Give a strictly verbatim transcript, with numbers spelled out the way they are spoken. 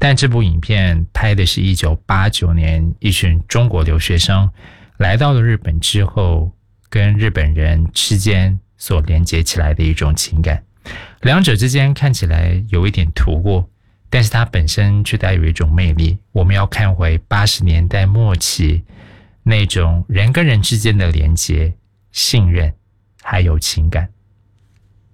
但这部影片拍的是一九八九年一群中国留学生来到了日本之后，跟日本人之间所连接起来的一种情感。两者之间看起来有一点突兀，但是它本身却带有一种魅力。我们要看回八十年代末期那种人跟人之间的连接、信任还有情感。